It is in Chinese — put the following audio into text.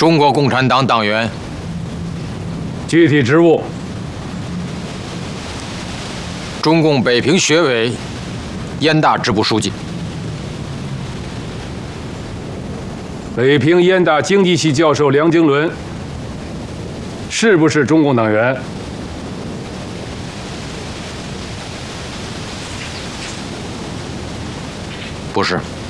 中国共产党党员。 具体职务： 中共北平学委燕大支部书记。 北平燕大经济系教授梁经纶，是不是中共党员？ 不是。